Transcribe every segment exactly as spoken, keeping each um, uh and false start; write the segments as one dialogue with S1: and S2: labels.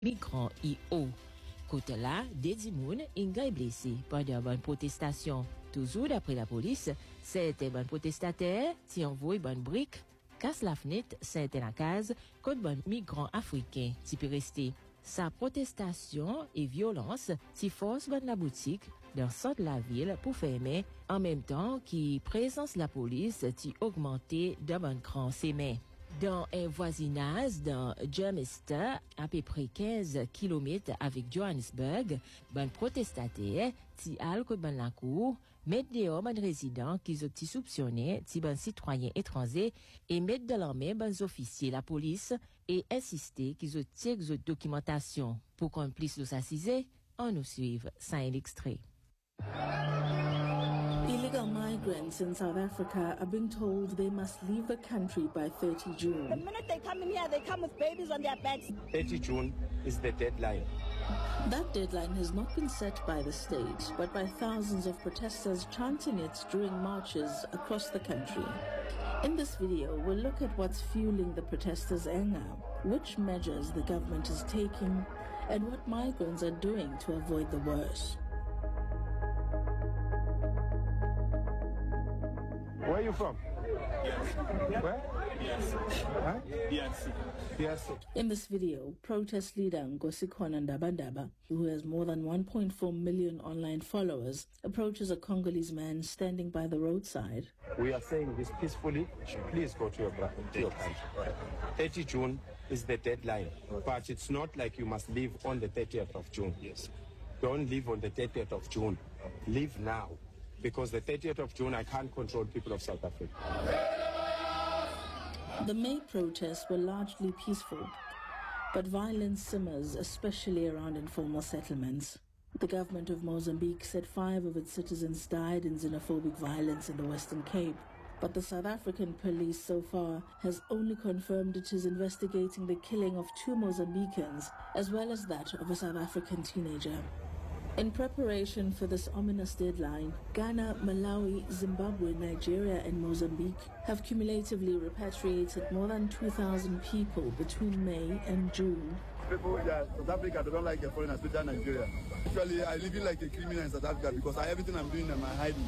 S1: migrants I O. Côté là, des dimoun ingay blessés pendant une protestation. Toujours d'après la police, c'était bon protestataire qui envoie bonne brique, casse la fenêtre, c'était la case, contre bon migrants africains qui peut rester. Sa protestation et violence qui force bonne la boutique dans le centre de la ville pour fermer, en même temps qui présence la police qui augmentait dans bon grand sémin. Dans un voisinage dans Germiston, à peu près quinze kilomètres avec Johannesburg, bon protestataire, ti al ko bon la cour, met dehors bon résident qui ont ti soupçonné, ti bon citoyen étranger, et mettre dans leur main bon officiers la police, et insister qu'ils ont tiré de documentation. Pour qu'on puisse nous assiser, on nous suive, sans un extrait.
S2: Illegal migrants in South Africa are being told they must leave the country by thirtieth of June.
S3: The minute they come in here, they come with babies on their backs.
S4: thirtieth of June is the deadline.
S2: That deadline has not been set by the state, but by thousands of protesters chanting it during marches across the country. In this video, we'll look at what's fueling the protesters' anger, which measures the government is taking, and what migrants are doing to avoid the worst.
S4: Where are you from? Where? Huh?
S5: D R C.
S4: D R C.
S2: In this video, protest leader Nkosikhona Ndabandaba, who has more than one point four million online followers, approaches a Congolese man standing by the roadside.
S4: We are saying this peacefully. Please go to your, to your country. thirtieth of June is the deadline, but it's not like you must leave on the thirtieth of June.
S5: Yes.
S4: Don't leave on the thirtieth of June. Leave now. Because the thirtieth of June, I can't control people of South Africa.
S2: The May protests were largely peaceful, but violence simmers, especially around informal settlements. The government of Mozambique said five of its citizens died in xenophobic violence in the Western Cape, but the South African police so far has only confirmed it is investigating the killing of two Mozambicans, as well as that of a South African teenager. In preparation for this ominous deadline, Ghana, Malawi, Zimbabwe, Nigeria and Mozambique have cumulatively repatriated more than two thousand people between May and June.
S6: People in South Africa don't like a foreigner, especially Nigeria. Actually, I live like a criminal in South Africa because I, everything I'm doing, I'm hiding.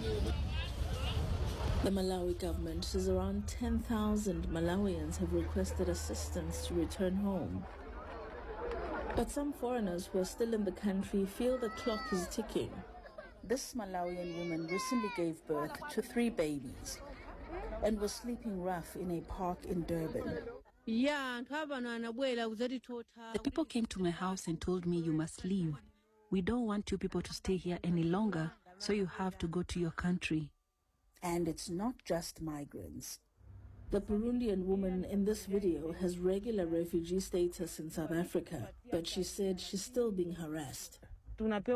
S2: The Malawi government says around ten thousand Malawians have requested assistance to return home. But some foreigners who are still in the country feel the clock is ticking. This Malawian woman recently gave birth to three babies and was sleeping rough in a park in Durban.
S7: The people came to my house and told me you must leave. We don't want you people to stay here any longer, so you have to go to your country.
S2: And it's not just migrants. The Burundian woman in this video has regular refugee status in South Africa, but she said she's still being harassed.
S8: We are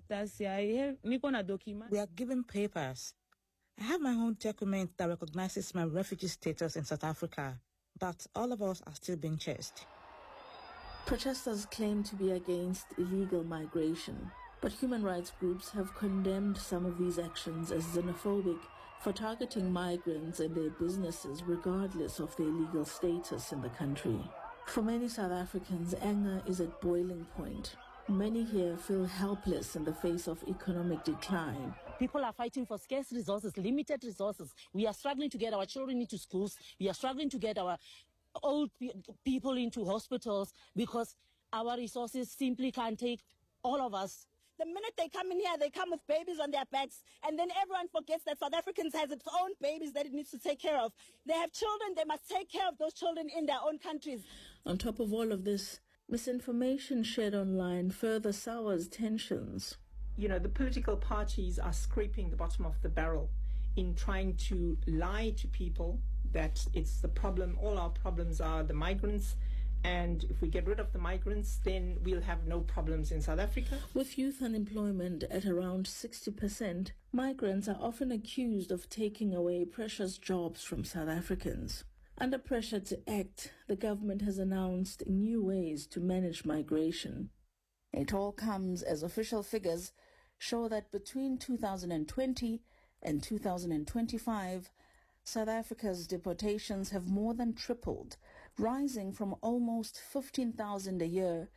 S8: given papers. I have my own document that recognizes my refugee status in South Africa, but all of us are still being chased.
S2: Protesters claim to be against illegal migration, but human rights groups have condemned some of these actions as xenophobic for targeting migrants and their businesses regardless of their legal status in the country. For many South Africans, anger is at boiling point. Many here feel helpless in the face of economic decline.
S9: People are fighting for scarce resources, limited resources. We are struggling to get our children into schools. We are struggling to get our old people into hospitals because our resources simply can't take all of us.
S3: The minute they come in here, they come with babies on their backs, and then everyone forgets that South Africans has its own babies that it needs to take care of. They have children, they must take care of those children in their own countries.
S2: On top of all of this, misinformation shared online further sours tensions.
S10: You know, the political parties are scraping the bottom of the barrel in trying to lie to people that it's the problem, all our problems are the migrants, and if we get rid of the migrants, then we'll have no problems in South Africa.
S2: With youth unemployment at around sixty percent, migrants are often accused of taking away precious jobs from South Africans. Under pressure to act, the government has announced new ways to manage migration. It all comes as official figures show that between two thousand twenty and two thousand twenty-five, South Africa's deportations have more than tripled, rising from almost fifteen thousand a year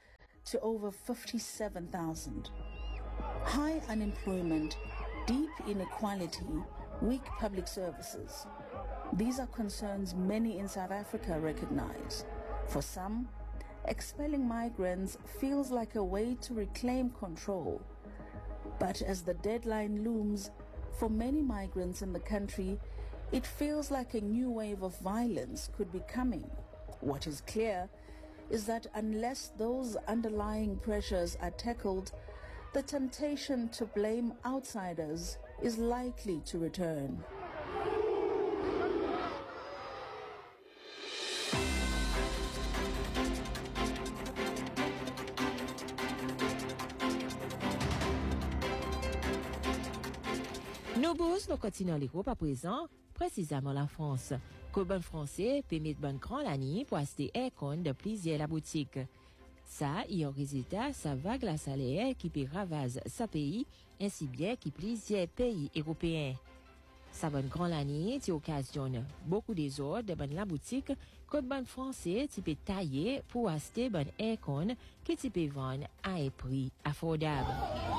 S2: to over fifty-seven thousand. High unemployment, deep inequality, weak public services. These are concerns many in South Africa recognize. For some, expelling migrants feels like a way to reclaim control. But as the deadline looms, for many migrants in the country, it feels like a new wave of violence could be coming. What is clear is that unless those underlying pressures are tackled, the temptation to blame outsiders is likely to return.
S1: Nous bourses, nous continuons l'Europe à présent, précisément la France. Que bon français permet de bon grand l'année pour acheter aircon de plusieurs la boutique. Ça, il y a un résultat, ça va glace à l'air qui peut ravager sa pays, ainsi bien que plusieurs pays européens. Ça bon grand l'année, qui occasionne beaucoup des ordres de bon la boutique, que bon français, tu peux tailler pour acheter bon aircon que tu peux vendre à un prix affordable.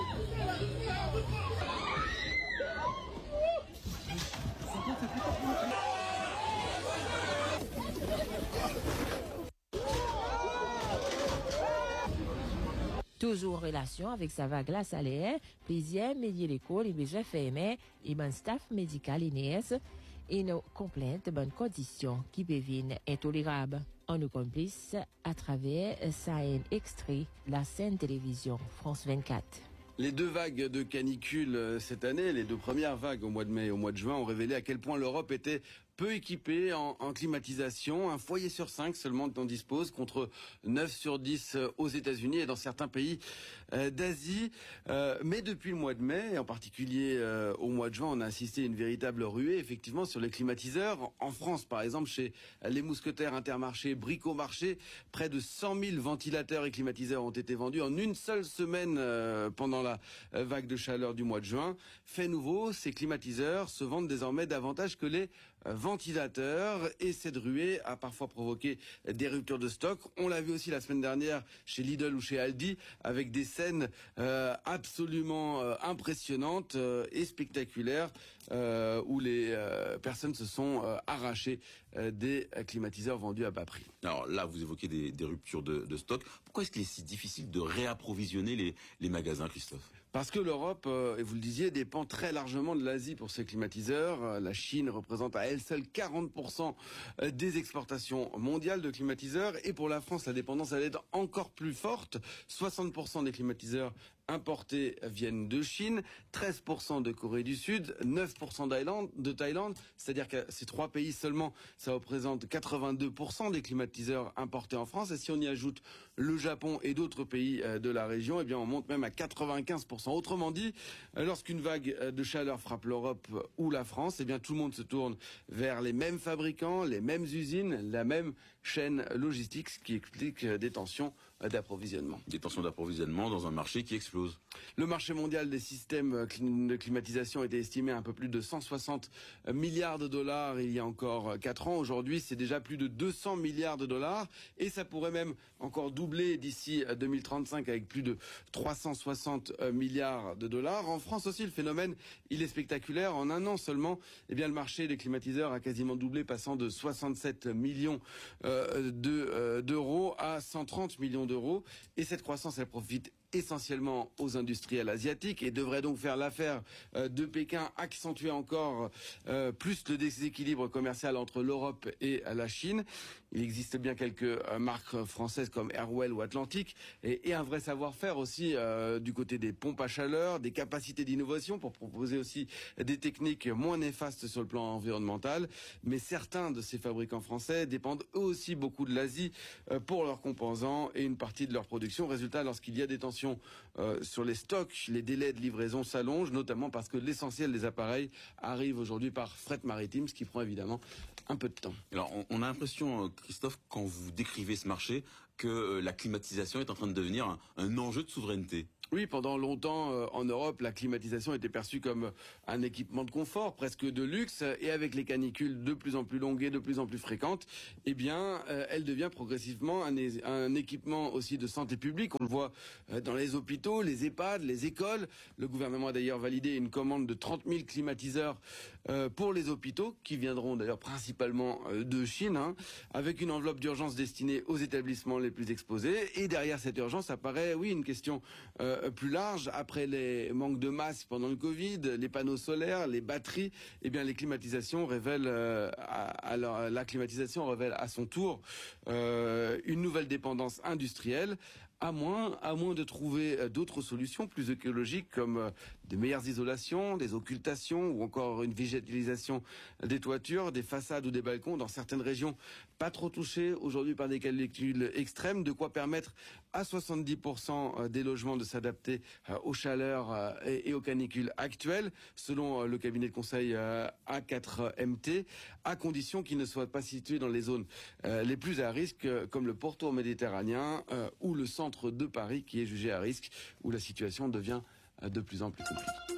S1: Toujours en relation avec sa vague glace à l'air, plusieurs médias d'école et besoins fermés et bon staff médical I N E S et nos complaintes de bonnes conditions qui deviennent intolérables. On nous complice à travers ça un extrait de la scène télévision France vingt-quatre.
S5: Les deux vagues de canicule cette année, les deux premières vagues au mois de mai et au mois de juin, ont révélé à quel point l'Europe était peu équipée en, en climatisation. Un foyer sur cinq seulement en dispose, contre neuf sur dix aux États-Unis et dans certains pays euh, d'Asie. Euh, mais depuis le mois de mai, et en particulier euh, au mois de juin, on a assisté à une véritable ruée, effectivement, sur les climatiseurs. En France, par exemple, chez les Mousquetaires, Intermarché, Bricomarché, près de cent mille ventilateurs et climatiseurs ont été vendus en une seule semaine euh, pendant la euh, vague de chaleur du mois de juin. Fait nouveau, ces climatiseurs se vendent désormais davantage que les euh, ventilateurs, et cette ruée a parfois provoqué des ruptures de stock. On l'a vu aussi la semaine dernière chez Lidl ou chez Aldi, avec des scènes euh, absolument euh, impressionnantes euh, et spectaculaires euh, où les euh, personnes se sont euh, arrachées euh, des climatiseurs vendus à bas prix.
S11: Alors là, vous évoquez des, des ruptures de, de stock. Pourquoi est-ce qu'il est si difficile de réapprovisionner les, les magasins, Christophe ?
S5: Parce que l'Europe, euh, et vous le disiez, dépend très largement de l'Asie pour ses climatiseurs. Euh, la Chine représente à elle seule quarante pour cent des exportations mondiales de climatiseurs. Et pour la France, la dépendance elle est encore plus forte. soixante pour cent des climatiseurs importés viennent de Chine, treize pour cent de Corée du Sud, neuf pour cent de Thaïlande, c'est-à-dire que ces trois pays seulement, ça représente quatre-vingt-deux pour cent des climatiseurs importés en France. Et si on y ajoute le Japon et d'autres pays de la région, eh bien on monte même à quatre-vingt-quinze pour cent. Autrement dit, lorsqu'une vague de chaleur frappe l'Europe ou la France, eh bien tout le monde se tourne vers les mêmes fabricants, les mêmes usines, la même chaîne logistique, ce qui explique des tensions d'approvisionnement.
S11: Des tensions d'approvisionnement dans un marché qui explose.
S5: Le marché mondial des systèmes de climatisation était estimé à un peu plus de cent soixante milliards de dollars il y a encore quatre ans. Aujourd'hui, c'est déjà plus de deux cents milliards de dollars et ça pourrait même encore doubler d'ici deux mille trente-cinq avec plus de trois cent soixante milliards de dollars. En France aussi, le phénomène, il est spectaculaire. En un an seulement, eh bien, le marché des climatiseurs a quasiment doublé, passant de soixante-sept millions euh, de, euh, d'euros à cent trente millions d'euros. Et cette croissance, elle profite essentiellement aux industriels asiatiques et devrait donc faire l'affaire euh, de Pékin, accentuer encore euh, plus le déséquilibre commercial entre l'Europe et la Chine. Il existe bien quelques euh, marques françaises comme Airwell ou Atlantic et, et un vrai savoir-faire aussi euh, du côté des pompes à chaleur, des capacités d'innovation pour proposer aussi des techniques moins néfastes sur le plan environnemental. Mais certains de ces fabricants français dépendent eux aussi beaucoup de l'Asie euh, pour leurs composants et une partie de leur production. Résultat, lorsqu'il y a des tensions Euh, sur les stocks, les délais de livraison s'allongent, notamment parce que l'essentiel des appareils arrive aujourd'hui par fret maritime, ce qui prend évidemment un peu de temps.
S11: Alors, on, on a l'impression, Christophe, quand vous décrivez ce marché, que euh, la climatisation est en train de devenir un, un enjeu de souveraineté.
S5: Oui, pendant longtemps, euh, en Europe, la climatisation était perçue comme un équipement de confort, presque de luxe, et avec les canicules de plus en plus longues et de plus en plus fréquentes, eh bien, euh, elle devient progressivement un, un équipement aussi de santé publique. On le voit euh, dans les hôpitaux, les EHPAD, les écoles. Le gouvernement a d'ailleurs validé une commande de trente mille climatiseurs euh, pour les hôpitaux, qui viendront d'ailleurs principalement euh, de Chine, hein, avec une enveloppe d'urgence destinée aux établissements les plus exposés. Et derrière cette urgence apparaît, oui, une question euh, plus large. Après les manques de masse pendant le Covid, les panneaux solaires, les batteries, eh bien les climatisations révèlent, euh, alors la climatisation révèle à son tour euh, une nouvelle dépendance industrielle. À moins, à moins de trouver d'autres solutions plus écologiques comme de meilleures isolations, des occultations ou encore une végétalisation des toitures, des façades ou des balcons dans certaines régions pas trop touchées aujourd'hui par des canicules extrêmes, de quoi permettre à soixante-dix pour cent des logements de s'adapter aux chaleurs et aux canicules actuelles, selon le cabinet de conseil A quatre M T, à condition qu'ils ne soient pas situés dans les zones les plus à risque, comme le pourtour méditerranéen ou le centre de Paris qui est jugé à risque, où la situation devient de plus en plus compliquée.